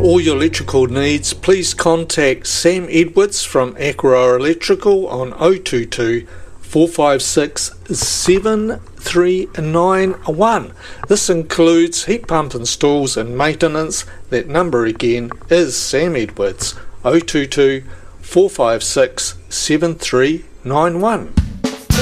all your electrical needs, please contact Sam Edwards from Aquaroa Electrical on 022 456 7391. This includes heat pump installs and maintenance. That number again is Sam Edwards, 022 456 7391.